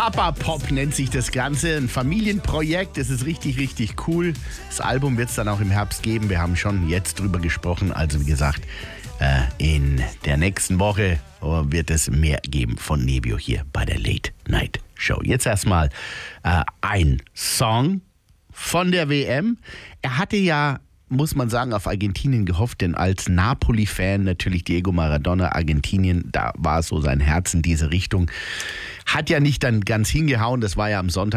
Papa Pop nennt sich das Ganze. Ein Familienprojekt. Es ist richtig, richtig cool. Das Album wird es dann auch im Herbst geben. Wir haben schon jetzt drüber gesprochen. Also wie gesagt, in der nächsten Woche wird es mehr geben von Nebio hier bei der Late Night Show. Jetzt erstmal ein Song von der WM. Er hatte ja, muss man sagen, auf Argentinien gehofft, denn als Napoli-Fan natürlich Diego Maradona, Argentinien, da war so sein Herz in diese Richtung. Hat ja nicht dann ganz hingehauen, das war ja am Sonntag